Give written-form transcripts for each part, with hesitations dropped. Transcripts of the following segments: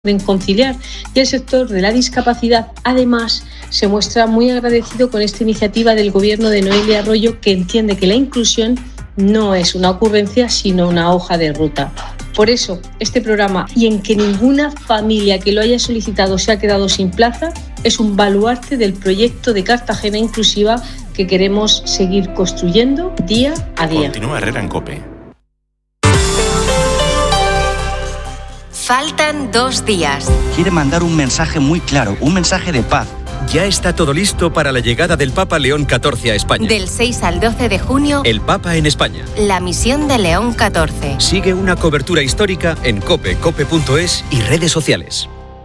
pueden conciliar, y el sector de la discapacidad además se muestra muy agradecido con esta iniciativa del gobierno de Noelia Arroyo, que entiende que la inclusión no es una ocurrencia sino una hoja de ruta. Por eso este programa, y en que ninguna familia que lo haya solicitado se ha quedado sin plaza, es un baluarte del proyecto de Cartagena Inclusiva que queremos seguir construyendo día a día. Continúa Herrera en COPE. Faltan 2 días. Quiere mandar un mensaje muy claro, un mensaje de paz. Ya está todo listo para la llegada del Papa León XIV a España. Del 6 al 12 de junio, El Papa en España. la misión de León XIV. Sigue una cobertura histórica en COPE, cope.es y redes sociales.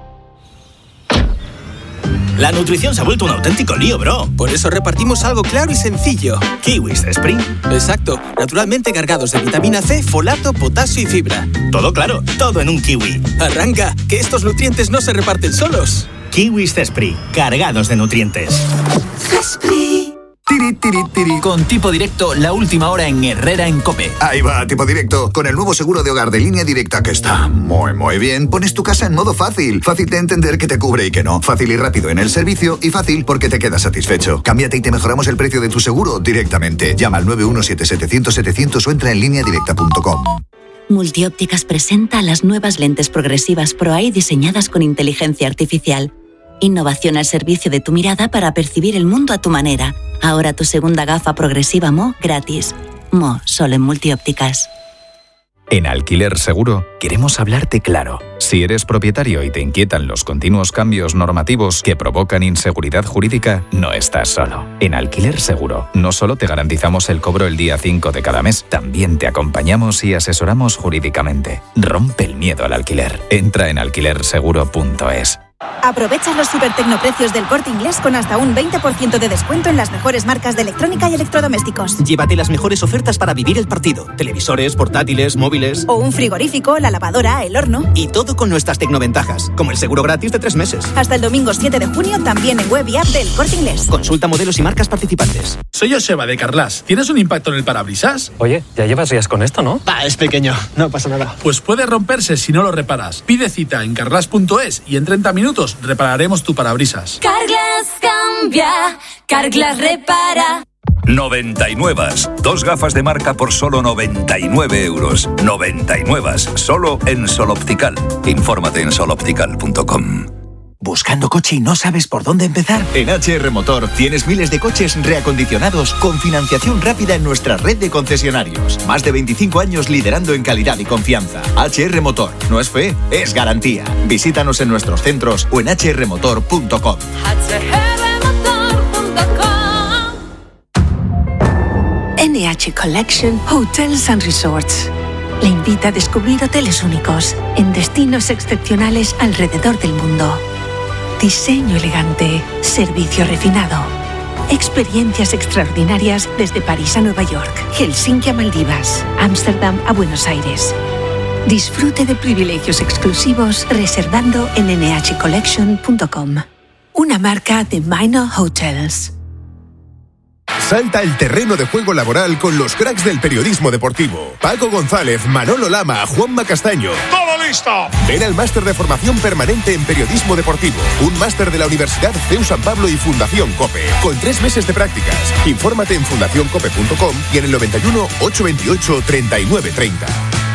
La nutrición se ha vuelto un auténtico lío, bro. Por eso repartimos algo claro y sencillo. Kiwis Spring. Exacto, naturalmente cargados de vitamina C, folato, potasio y fibra. Todo claro, todo en un kiwi. Arranca, que estos nutrientes no se reparten solos. Kiwis Zespri, cargados de nutrientes. Zespri. Tiri, tiri, tiri. Con Tipo Directo, la última hora en Herrera en COPE. Ahí va, Tipo Directo. Con el nuevo seguro de hogar de Línea Directa, que está muy bien, pones tu casa en modo fácil. Fácil de entender que te cubre y que no. Fácil y rápido en el servicio, y fácil porque te quedas satisfecho. Cámbiate y te mejoramos el precio de tu seguro directamente. Llama al 917-700-700 o entra en lineadirecta.com. Multiópticas presenta las nuevas lentes progresivas ProEye diseñadas con inteligencia artificial. Innovación al servicio de tu mirada para percibir el mundo a tu manera. Ahora tu segunda gafa progresiva Mo gratis. Mo, solo en Multiópticas. En Alquiler Seguro queremos hablarte claro. Si eres propietario y te inquietan los continuos cambios normativos que provocan inseguridad jurídica, no estás solo. En Alquiler Seguro no solo te garantizamos el cobro el día 5 de cada mes, también te acompañamos y asesoramos jurídicamente. Rompe el miedo al alquiler. Entra en alquilerseguro.es. Aprovecha los supertecnoprecios del Corte Inglés con hasta un 20% de descuento en las mejores marcas de electrónica y electrodomésticos. Llévate las mejores ofertas para vivir el partido. Televisores, portátiles, móviles. O un frigorífico, la lavadora, el horno. Y todo con nuestras tecnoventajas, como el seguro gratis de 3 meses. Hasta el domingo 7 de junio también en web y app del Corte Inglés. Consulta modelos y marcas participantes. Soy Joseba de Carglass. ¿Tienes un impacto en el parabrisas? Oye, ya llevas días con esto, ¿no? Es pequeño, no pasa nada. Pues puede romperse si no lo reparas. Pide cita en carglass.es y en 30 minutos repararemos tu parabrisas. Carglass cambia, Carglass repara. 99. 2 gafas de marca por solo 99 euros. 99. Solo en Sol Optical. Infórmate en soloptical.com. ¿Buscando coche y no sabes por dónde empezar? En HR Motor tienes miles de coches reacondicionados con financiación rápida en nuestra red de concesionarios. Más de 25 años liderando en calidad y confianza. HR Motor. No es fe, es garantía. Visítanos en nuestros centros o en hrmotor.com. NH Collection Hotels and Resorts le invita a descubrir hoteles únicos en destinos excepcionales alrededor del mundo. Diseño elegante, servicio refinado, experiencias extraordinarias desde París a Nueva York, Helsinki a Maldivas, Ámsterdam a Buenos Aires. Disfrute de privilegios exclusivos reservando en nhcollection.com. Una marca de Minor Hotels. Salta el terreno de juego laboral con los cracks del periodismo deportivo. Paco González, Manolo Lama, Juanma Castaño. ¡Todo listo! Ven al máster de formación permanente en periodismo deportivo. Un máster de la Universidad CEU San Pablo y Fundación COPE. Con 3 meses de prácticas. Infórmate en fundacioncope.com y en el 91 828 3930.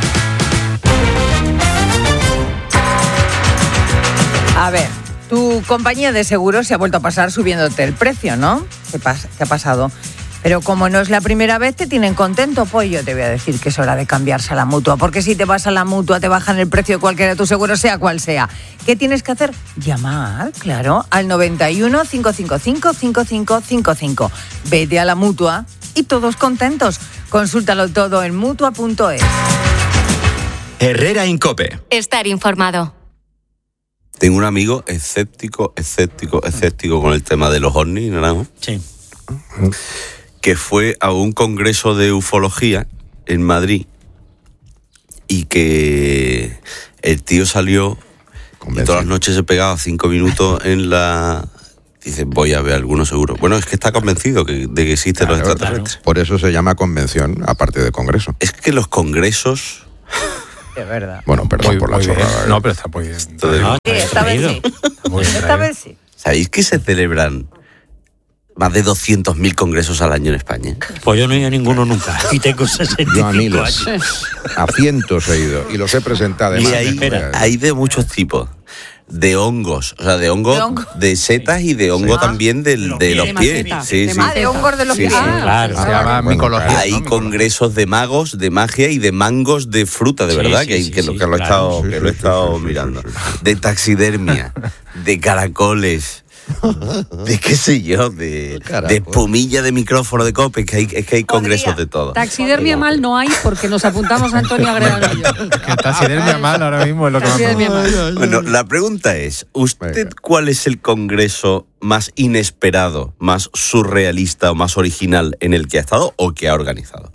A ver, tu compañía de seguros se ha vuelto a pasar subiéndote el precio, ¿no? ¿Qué ha pasado? Pero como no es la primera vez, te tienen contento, pues yo te voy a decir que es hora de cambiarse a la Mutua, porque si te vas a la Mutua te bajan el precio de cualquiera de tus seguros, sea cual sea. ¿Qué tienes que hacer? Llamar, claro, al 91 555 5555. Vete a la Mutua y todos contentos. Consúltalo todo en Mutua.es. Herrera en COPE. Estar informado. Tengo un amigo escéptico con el tema de los ovnis, ¿no? Sí. Que fue a un congreso de ufología en Madrid y que el tío salió y todas las noches se pegaba 5 minutos en la... Dice, voy a ver alguno seguro. Bueno, es que está convencido de que existen los extraterrestres. Por eso se llama convención, aparte de congreso. Es que los congresos... Es verdad. Bueno, perdón por la chorrada. No, pero está muy bien. Sí, esta vez sí. Esta vez sí. ¿Sabéis que se celebran más de 200.000 congresos al año en España? Pues yo no he ido a ninguno nunca. Y tengo 65 Yo a miles. años. A cientos he ido y los he presentado. Y Además, hay de muchos tipos. De hongos, o sea, de hongos, de setas y de hongo también de los pies. Sí, sí. De hongos de los pies. Claro. Se llama micología. Hay congresos de magos, de magia y de mangos de fruta, de verdad, que lo he estado mirando. De taxidermia, de caracoles, de qué sé yo, de espumilla de micrófono de COPE, es que hay congresos de todo. Taxidermia mal no hay porque nos apuntamos a Antonio Agredano y yo. Que taxidermia mal ahora mismo es lo que más. Bueno, la pregunta es, ¿usted cuál es el congreso más inesperado, más surrealista o más original en el que ha estado o que ha organizado?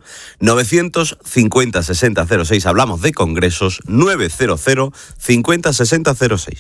950-60-06, hablamos de congresos, 900-50-60-06.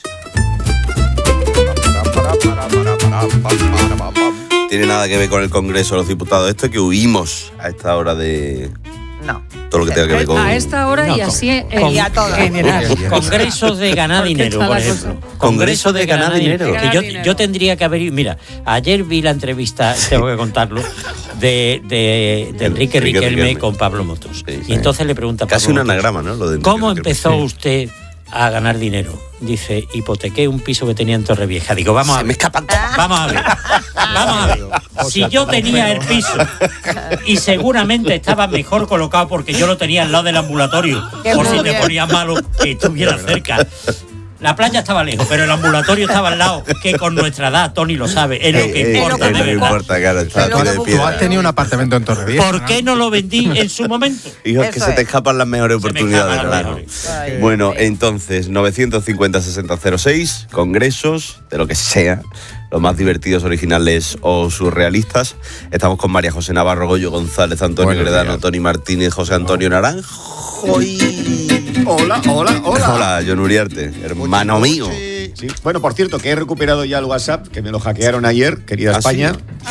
¿Tiene nada que ver con el Congreso de los Diputados que huimos a esta hora de...? No. Todo lo que tenga que ver con... A esta hora y así y a todo. Congresos de ganar dinero, por ejemplo. Congresos de ganar dinero. Que yo tendría que haber... Mira, ayer vi la entrevista, tengo que contarlo, de Enrique Riquelme con Pablo Motos. Y entonces le pregunta a Pablo Casi un Motos, anagrama, ¿no? Lo de ¿cómo empezó usted a ganar dinero? Dice, hipotequé un piso que tenía en Torrevieja. Digo, vamos a ver. Vamos a ver. Si yo tenía el piso y seguramente estaba mejor colocado porque yo lo tenía al lado del ambulatorio, por si te ponías malo que estuviera cerca. La playa estaba lejos, pero el ambulatorio estaba al lado, que con nuestra edad, Tony lo sabe, es lo que importa. Tú has tenido un apartamento en Torrevieja. ¿Por qué no lo vendí en su momento? Hijo, es que se te escapan las mejores oportunidades, claro. Bueno, entonces, 950-60-06, congresos, de lo que sea, los más divertidos, originales o surrealistas. Estamos con María José Navarro, Goyo González, Antonio Gredano, Tony Martínez, José Antonio Naranjo y... Hola. Hola, John Uriarte, hermano mío. Sí. Bueno, por cierto, que he recuperado ya el WhatsApp, que me lo hackearon ayer, querida España.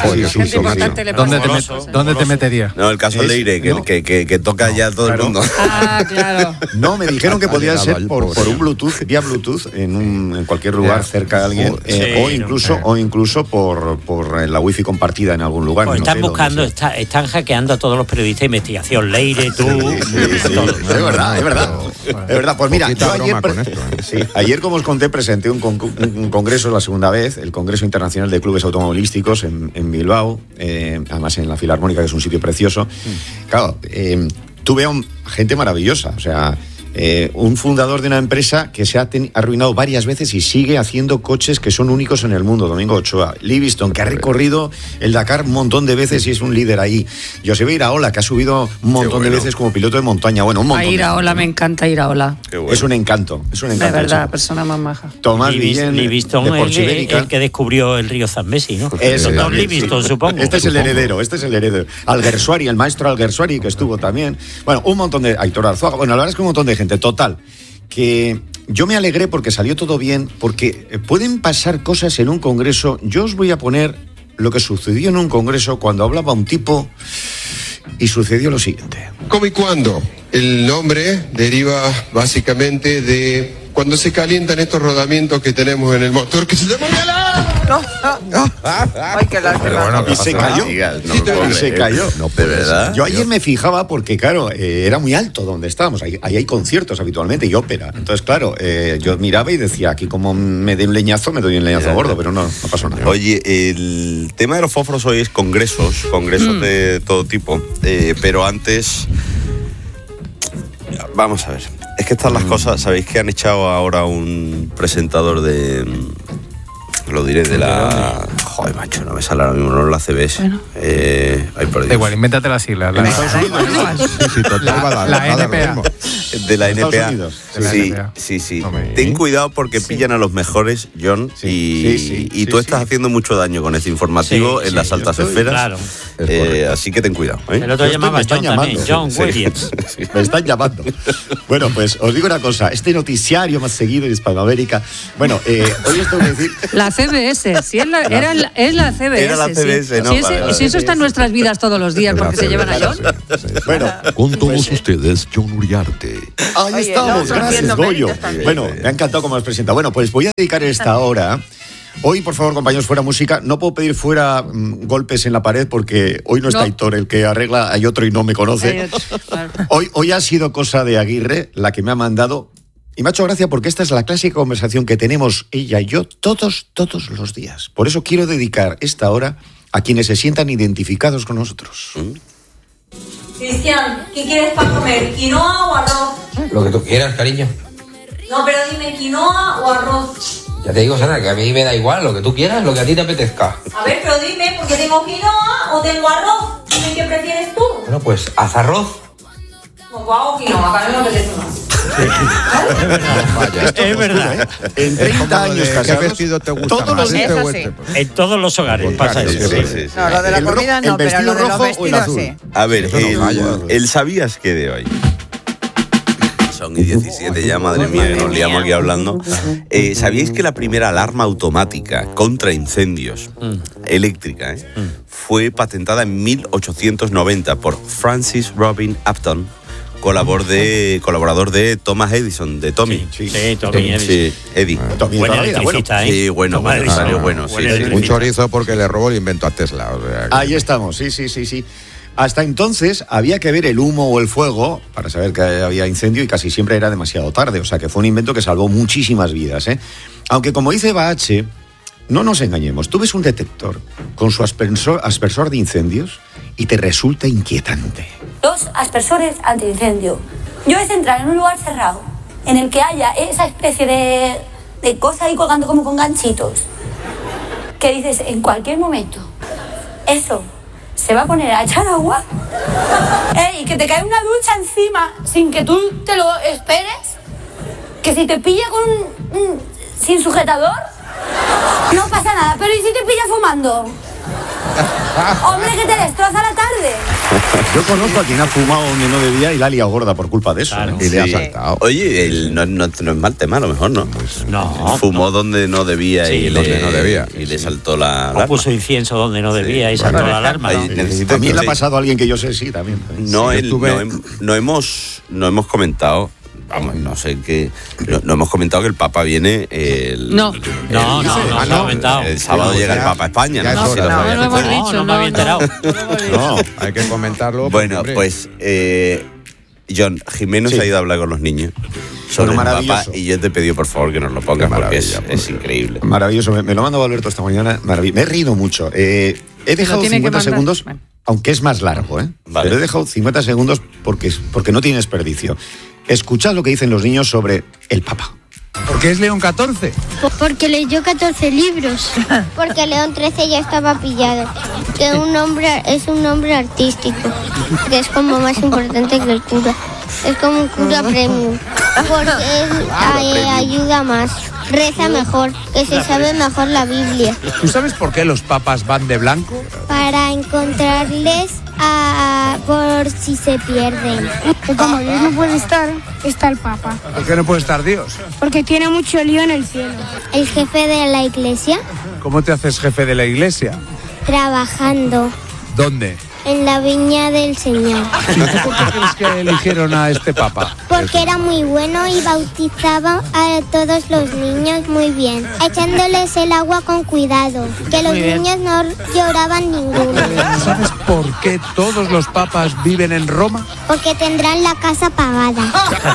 ¿Dónde te metería? No, el caso Leire, que toca ya todo el mundo. Claro. No, me dijeron que podía ser por un Bluetooth, vía Bluetooth, en cualquier lugar cerca de alguien, o incluso por la wifi compartida en algún lugar. Pues están buscando, están hackeando a todos los periodistas de investigación. Leire, tú... Es verdad. Pues mira, yo ayer, como os conté, presenté un congreso, la segunda vez, el Congreso Internacional de Clubes Automovilísticos en Bilbao, además en la Filarmónica, que es un sitio precioso. Claro, tuve a gente maravillosa, o sea... un fundador de una empresa que se ha arruinado varias veces y sigue haciendo coches que son únicos en el mundo, Domingo Ochoa. Livingston, que ha recorrido el Dakar un montón de veces y es un líder ahí. Joseba Iraola, que ha subido un montón de veces como piloto de montaña. Bueno, un montón. A Iraola, me encanta Iraola. Es un encanto. De verdad, persona más maja. Tomás Villén, Livingston, el que descubrió el río Zambesi, ¿no? Don Livingston, supongo. Este es el heredero. Alguersuari, el maestro Alguersuari, que estuvo también. Bueno, un montón de... Aitor Arzuaga. Bueno, la verdad es que un montón de gente. Total, que yo me alegré porque salió todo bien, porque pueden pasar cosas en un congreso. Yo os voy a poner lo que sucedió en un congreso cuando hablaba un tipo y sucedió lo siguiente. ¿Cómo y cuándo? El nombre deriva básicamente de cuando se calientan estos rodamientos que tenemos en el motor, que se llama Ay, qué lástima. Y se cayó. Se cayó. No, de verdad. Yo ayer me fijaba porque, claro, era muy alto donde estábamos. Ahí hay conciertos habitualmente y ópera. Entonces, claro, yo miraba y decía, aquí como me doy un leñazo, me doy un leñazo gordo, pero no pasó nada. Oye, el tema de los fósforos hoy es congresos de todo tipo. Pero antes... Vamos a ver. Es que estas las cosas, ¿sabéis que han echado ahora un presentador de... Lo diré, de la... Joder, macho, no me sale ahora mismo, no la CBS. Bueno. Ay, por Dios. Igual, invéntate las siglas. La NPA. De la NPA. Sí. Ten cuidado porque pillan a los mejores, John, y tú estás haciendo mucho daño con ese informativo en las altas esferas. Claro. Así que ten cuidado. El otro llamaba John también, John Williams. Me están llamando. Bueno, pues os digo una cosa, este noticiario más seguido en Hispanoamérica. Bueno, hoy os tengo que decir... La CBS, sí, es la CBS. Era la CBS, ¿no? Si eso está en nuestras vidas todos los días, porque se llevan a John. Bueno, con todos ustedes, John Uriarte. Ahí estamos, gracias, Goyo. Bueno, me ha encantado cómo has presentado. Bueno, pues voy a dedicar esta hora. Hoy, por favor, compañeros, fuera música. No puedo pedir fuera golpes en la pared porque hoy no está Aitor, el que arregla, hay otro y no me conoce. Hoy ha sido cosa de Aguirre, la que me ha mandado. Y me ha hecho gracia porque esta es la clásica conversación que tenemos ella y yo todos los días. Por eso quiero dedicar esta hora a quienes se sientan identificados con nosotros. Cristian, ¿qué quieres para comer? ¿Quinoa o arroz? Lo que tú quieras, cariño. No, pero dime, ¿quinoa o arroz? Ya te digo, Sara, que a mí me da igual, lo que tú quieras, lo que a ti te apetezca. A ver, pero dime, porque tengo quinoa o tengo arroz. Dime qué prefieres tú. Bueno, pues haz arroz. Pues hago quinoa, que a mí me apetece más. Es verdad. En 30 años casados, ¿qué vestido te gusta todos más? los días. En todos los hogares pasa eso. Sí. No, lo de la comida no, pero lo de los vestidos sí. A ver, el ¿sabías qué de hoy? Son y 17 ya, madre mía, que nos liamos aquí hablando. ¿Sabíais que la primera alarma automática contra incendios eléctrica fue patentada en 1890 por Francis Robin Upton, colaborador de Thomas Edison, de Tommy? Sí, Tommy Edison. Sí, Eddie. Buen electricista, ¿eh? Sí, bueno, salió bueno. Sí. Un chorizo porque le robó el invento a Tesla. O sea, Ahí estamos, sí. Hasta entonces había que ver el humo o el fuego para saber que había incendio y casi siempre era demasiado tarde. O sea que fue un invento que salvó muchísimas vidas, ¿eh? Aunque como dice Bache, no nos engañemos. Tú ves un detector con su aspersor de incendios y te resulta inquietante. Los aspersores antiincendio. Yo es entrar en un lugar cerrado en el que haya esa especie de cosa ahí colgando como con ganchitos que dices en cualquier momento eso se va a poner a echar agua y que te cae una ducha encima sin que tú te lo esperes, que si te pilla sin sujetador no pasa nada, pero ¿y si te pilla fumando? Hombre, que te destroza la tarde. Yo conozco a quien ha fumado donde no debía y la ha liado gorda por culpa de eso. Claro, y le ha saltado. Oye, no es mal tema, a lo mejor, ¿no? No. Fumó donde no debía y le saltó la alarma. O puso incienso donde no debía y saltó la alarma. También le ha pasado a alguien que yo sé, sí, también. No hemos comentado. Vamos, no sé qué. No hemos comentado que el Papa viene No comentado. El sábado llega el Papa a España. No hemos dicho, no me había enterado. No, hay que comentarlo. Bueno, pues John, Jimeno se ha ido a hablar con los niños sobre el Papa y yo te he pedido por favor que nos lo pongas porque es increíble. Maravilloso, me lo ha mandado Alberto esta mañana. Me he reído mucho. He dejado 50 segundos, aunque es más largo, ¿eh? Vale. Pero he dejado 50 segundos porque no tiene desperdicio. Escuchad lo que dicen los niños sobre el Papa. ¿Por qué es León XIV? Porque leyó 14 libros. Porque León XIII ya estaba pillado. Que es un nombre artístico. Que es como más importante que el cura. Es como un cura premium. Porque ayuda más. Reza mejor, que se sabe mejor la Biblia. ¿Tú sabes por qué los papas van de blanco? Para encontrarles por si se pierden. Como Dios no puede estar, está el Papa. ¿Por qué no puede estar Dios? Porque tiene mucho lío en el cielo. ¿El jefe de la iglesia? ¿Cómo te haces jefe de la iglesia? Trabajando. ¿Dónde? En la viña del Señor. ¿Por qué crees que eligieron a este Papa? Porque era muy bueno y bautizaba a todos los niños muy bien, echándoles el agua con cuidado, que los niños no lloraban ninguno. ¿Sabes por qué todos los papas viven en Roma? Porque tendrán la casa pagada.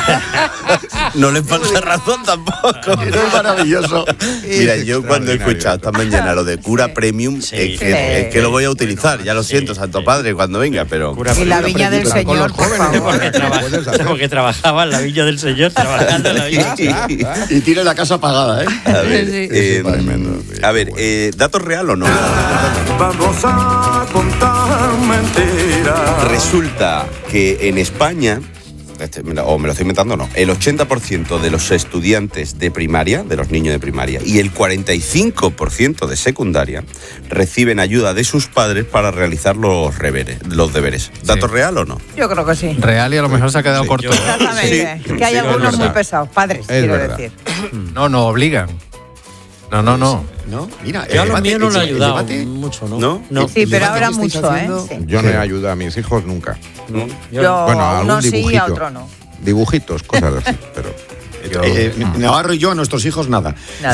No les falta razón tampoco. Es maravilloso. Mira, yo cuando he escuchado esta mañana lo de cura premium, es que lo voy a utilizar. Ya lo siento, Santo Padre, cuando venga, pero... Y la viña del Señor, por favor. Porque trabajaba en la viña del Señor, trabajando en la viña. Y tiene la casa pagada, ¿eh? A ver, ¿datos real o no? Vamos a contar mentiras. Resulta que en España... o me lo estoy inventando, no. El 80% de los estudiantes de primaria, de los niños de primaria, y el 45% de secundaria reciben ayuda de sus padres para realizar los deberes. ¿Dato real o no? Yo creo que sí. Real y a lo mejor se ha quedado corto. Exactamente. Que hay algunos muy pesados. Padres, quiero decir. No obligan. No. No, mira, yo a los míos no le he ayudado mucho, ¿no? No. Sí, pero ahora mucho, ¿eh? Sí. Yo no he ayudado a mis hijos nunca. Yo bueno, algún uno sí y dibujito. a otro no. dibujitos, cosas así, pero... Navarro y yo a nuestros hijos nada.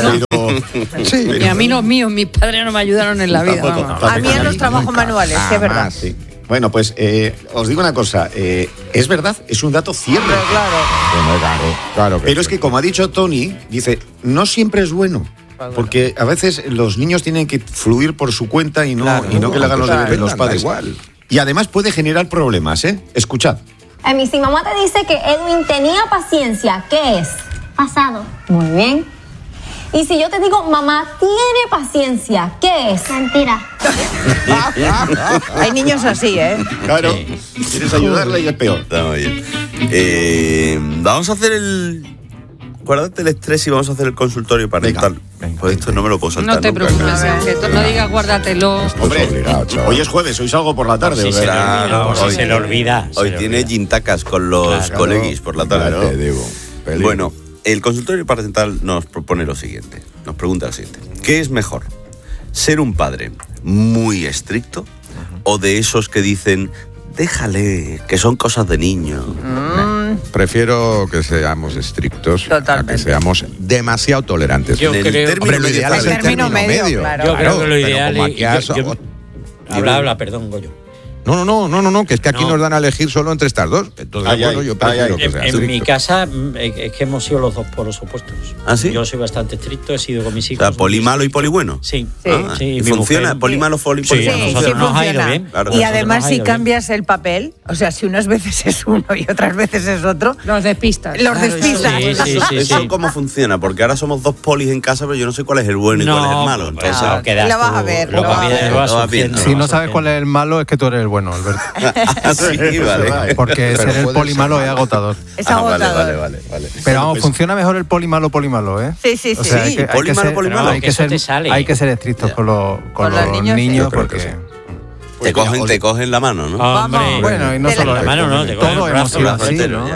Sí. Y a mí los míos, mis padres no me ayudaron en la vida. A mí en los trabajos manuales, es verdad. Sí. Bueno, pues os digo una cosa, es verdad, es un dato cierto. Claro. Pero es que, como ha dicho Tony, dice, no siempre es bueno. Porque a veces los niños tienen que fluir por su cuenta y no que le hagan los deberes los padres. Igual. Y además puede generar problemas, ¿eh? Escuchad. Si mamá te dice que Edwin tenía paciencia, ¿qué es? Pasado. Muy bien. Y si yo te digo, mamá tiene paciencia, ¿qué es? Mentira. Hay niños así, ¿eh? Claro. Quieres ayudarle y es peor. Está muy bien. Vamos a hacer el... Guárdate el estrés y vamos a hacer el consultorio parental. Pues esto no me lo puedo saltar. No te preocupes, no digas guárdatelo. Hombre, hoy es jueves, hoy salgo por la tarde. Si se le olvida. Hoy tiene gintacas con los coleguis por la tarde. Bueno, el consultorio parental nos propone lo siguiente. Nos pregunta lo siguiente. ¿Qué es mejor? ¿Ser un padre muy estricto o de esos que dicen... Déjale, que son cosas de niño? Prefiero que seamos estrictos a que seamos demasiado tolerantes. Yo creo que lo ideal es el término medio. Claro. Yo creo que lo ideal es... Habla, perdón, Goyo. No, que es que aquí nos dan a elegir solo entre estas dos. Entonces, yo prefiero que sea estricto. En mi casa es que hemos sido los dos polos opuestos. ¿Ah, sí? Yo soy bastante estricto, he sido con mis hijos. O sea, poli malo y poli bueno. Sí. ¿Y funciona? ¿Poli malo, poli bueno? Sí, nos ha ido bien. Claro. Y además, si cambias el papel, o sea, si unas veces es uno y otras veces es otro... Los despistas. Sí. ¿Eso cómo funciona? Porque ahora somos dos polis en casa, pero yo no sé cuál es el bueno y cuál es el malo. Entonces, lo vas a ver. Lo vas viendo. Si no sabes cuál es el malo, es que tú eres el bueno, Alberto. Sí, vale. Porque ser el poli malo es agotador. Es agotador. Vale. Pero vamos, funciona mejor el poli malo, ¿eh? Sí. O sea, hay que ser estrictos con los niños porque... Te cogen la mano, ¿no? Hombre, bueno, y no solo la mano, ¿no? Todo hemos sido así, ¿no?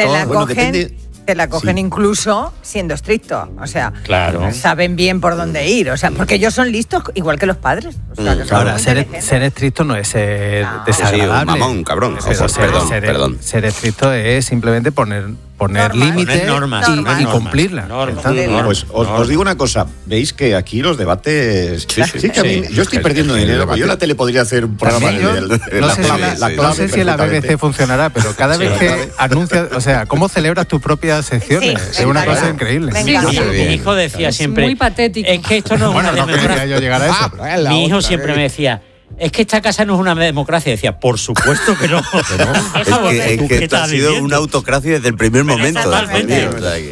Te la cogen incluso siendo estricto. O sea, claro. Saben bien por dónde ir. O sea, porque ellos son listos igual que los padres. O sea, ahora, ser estricto no es ser desagradable. Sí, mamón, cabrón. Perdón. Ser estricto es simplemente poner límites y cumplirla. Pues os digo una cosa. Veis que aquí los debates... Sí, que a mí, yo estoy perdiendo dinero. Yo en la tele podría hacer un programa no sé si en la BBC funcionará, pero cada vez que anuncias... O sea, ¿cómo celebras tus propias secciones? Es una cosa increíble. Mi hijo decía siempre... Muy patético. Es que esto no es una democracia. No quería yo llegar a eso. Mi hijo siempre me decía... Es que esta casa no es una democracia. Decía, por supuesto que no. Es que esto ha sido una autocracia desde el primer momento. Totalmente.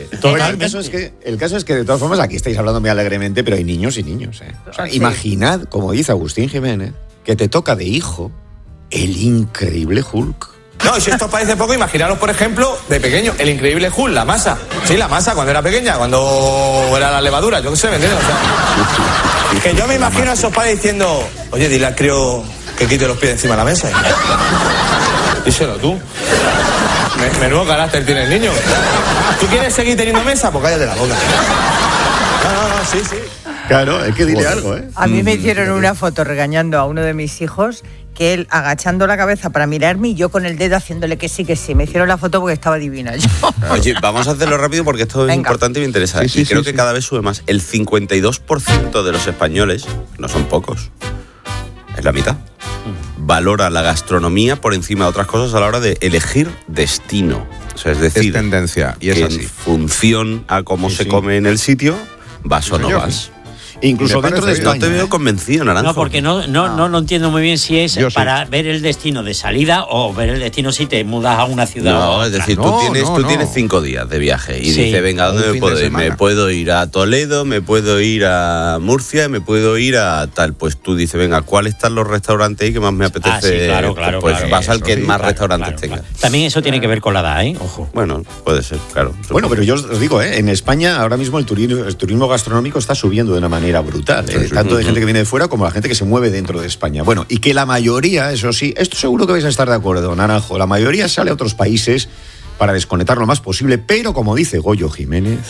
El caso es que, de todas formas, aquí estáis hablando muy alegremente, pero hay niños y niños. O sea, imaginad, como dice Agustín Jiménez, que te toca de hijo el increíble Hulk. No, si esto parece poco, imaginaros, por ejemplo, de pequeño, el increíble Hulk, la masa. Sí, la masa, cuando era pequeña, cuando era la levadura, yo qué sé, ¿me entiendes? O sea, que yo me imagino a esos padres diciendo, oye, dile al crío que quite los pies de encima de la mesa. Díselo tú. Menudo carácter tiene el niño. ¿Tú quieres seguir teniendo mesa? Pues cállate la boca. No, sí. Claro, es que dile algo, ¿eh? A mí me hicieron una foto regañando a uno de mis hijos, que él agachando la cabeza para mirarme y yo con el dedo haciéndole que sí. Me hicieron la foto porque estaba divina yo. Oye, vamos a hacerlo rápido porque esto es importante y me interesa. Y creo que cada vez sube más. El 52% de los españoles, no son pocos, es la mitad, valora la gastronomía por encima de otras cosas a la hora de elegir destino. O sea, es decir, es tendencia y es que así. En función a cómo se come en el sitio, vas o no vas. Incluso dentro de España. No te veo convencido, Naranjo. No, porque no entiendo muy bien si es para ver el destino de salida o ver el destino si te mudas a una ciudad. No, es decir, tú tienes 5 días de viaje y dices, venga, ¿dónde me puedo ir? Me puedo ir a Toledo, me puedo ir a Murcia, me puedo ir a tal. Pues tú dices, venga, ¿cuáles están los restaurantes ahí que más me apetece? Claro, pues vas al que más restaurantes tenga. También eso tiene que ver con la edad, ¿eh? Ojo. Bueno, puede ser, claro. Bueno, pero yo os digo, en España ahora mismo el turismo gastronómico está subiendo de una manera brutal, tanto de gente que viene de fuera como la gente que se mueve dentro de España. Bueno, y que la mayoría, eso sí, esto seguro que vais a estar de acuerdo, Naranjo, la mayoría sale a otros países para desconectar lo más posible, pero como dice Goyo Jiménez...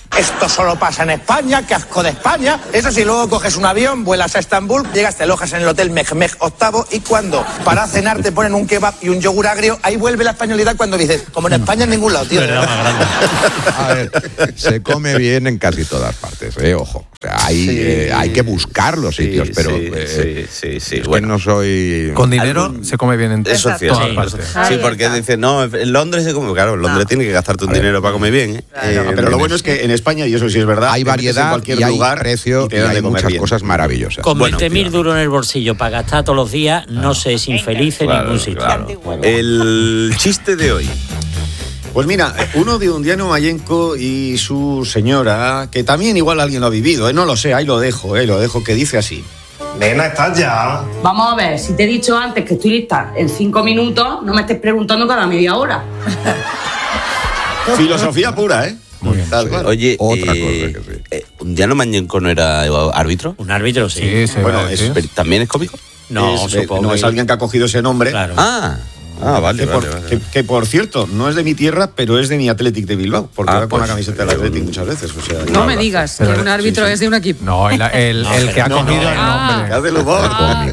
Esto solo pasa en España, qué asco de España. Eso sí, luego coges un avión, vuelas a Estambul, llegas, te alojas en el hotel Mehmed VIII y cuando para cenar te ponen un kebab y un yogur agrio, ahí vuelve la españolidad cuando dices, como en España en ningún lado, tío. A ver, se come bien en casi todas partes, ojo. O sea, hay que buscar los sitios, pero bueno, no soy... Con dinero se come bien en eso todas partes. Sí, porque dicen, no, en Londres se come... Claro, en Londres tiene que gastarte un dinero para comer bien. Pero lo bueno es que en España, y eso sí es verdad, hay variedad en cualquier lugar, hay precio y hay muchas cosas maravillosas. Con 20.000 duros en el bolsillo para gastar todos los días, no se es infeliz en ningún sitio. El chiste de hoy. Pues mira, uno de Undiano Mayenco y su señora, que también igual alguien lo ha vivido, no lo sé, ahí lo dejo, que dice así. Nena, ¿estás ya? Vamos a ver, si te he dicho antes que estoy lista en 5 minutos, no me estés preguntando cada media hora. Filosofía pura, ¿eh? Muy bien. Oye, otra cosa que sí. ¿Undiano Mayenco no era árbitro? Un árbitro, sí. Bueno, ¿también es cómico? No, supongo. No, es alguien que ha cogido ese nombre. Claro. Vale. Que por cierto, no es de mi tierra, pero es de mi Athletic de Bilbao, porque va con la camiseta del Athletic muchas veces. O sea, no me digas que un árbitro es de un equipo. No, el que ha cogido el nombre. Haz el humor.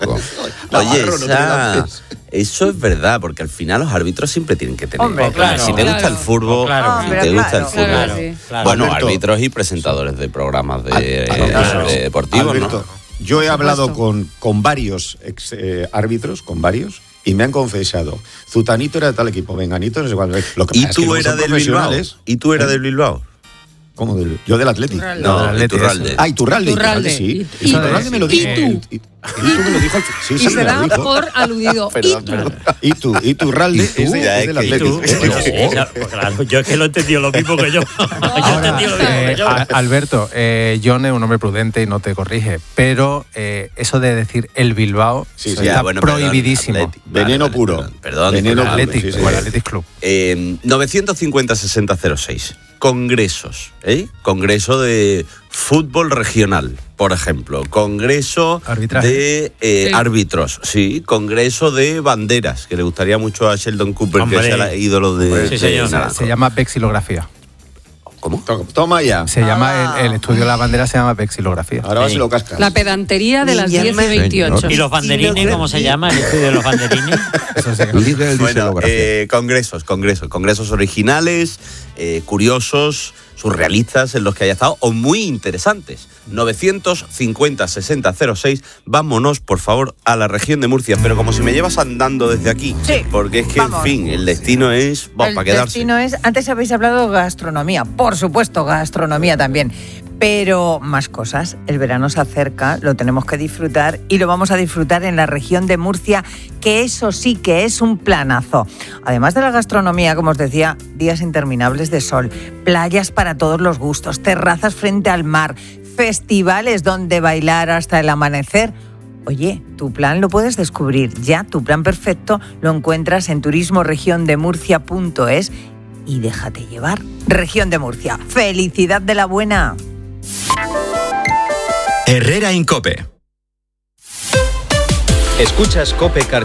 Oye, eso es verdad, porque al final los árbitros siempre tienen que tener. Hombre, claro, si te gusta el fútbol, bueno, Alberto, árbitros y presentadores de programas de deportivos. Alberto, yo he hablado con varios árbitros, con varios. Y me han confesado, Zutanito era de tal equipo, Venganito no sé cuál. ¿Y tú eras del Bilbao? ¿Y tú eras del Bilbao? ¿Cómo? Yo del Atlético. No, Iturralde. Iturralde, sí. Iturralde me lo dijo. ¿Y tú me lo dijo? Sí, se da por aludido. Iturralde, tú es del Atlético. Claro, yo es que lo he entendido lo mismo que yo. Alberto, John es un hombre prudente y no te corrige, pero eso de decir el Bilbao está prohibidísimo. Veneno puro. Perdón. Veneno puro. Athletic Club. 950-6006. Congresos, Congreso de fútbol regional, por ejemplo. Congreso de árbitros, sí. Congreso de banderas, que le gustaría mucho a Sheldon Cooper, que es el ídolo de... Sí, señor. Se llama vexilografía. ¿Cómo? Toma ya. Se llama el estudio de la bandera se llama vexilografía. Ahora se lo cascas. La pedantería de las 10:28. ¿Y los banderines cómo se llama el estudio de los banderines? Bueno, congresos originales, curiosos, surrealistas en los que haya estado o muy interesantes. 950-6006. Vámonos, por favor, a la región de Murcia. Pero como si me llevas andando desde aquí. Sí, porque es que, en fin, el destino es para quedarse. El destino es... Antes habéis hablado de gastronomía. Por supuesto, gastronomía también. Pero más cosas. El verano se acerca, lo tenemos que disfrutar y lo vamos a disfrutar en la región de Murcia, que eso sí que es un planazo. Además de la gastronomía, como os decía, días interminables de sol, playas para todos los gustos, terrazas frente al mar, festivales donde bailar hasta el amanecer. Oye, tu plan lo puedes descubrir ya. Tu plan perfecto lo encuentras en turismoregiondemurcia.es y déjate llevar. Región de Murcia, felicidad de la buena. Herrera en COPE. Escuchas COPE Cartagena.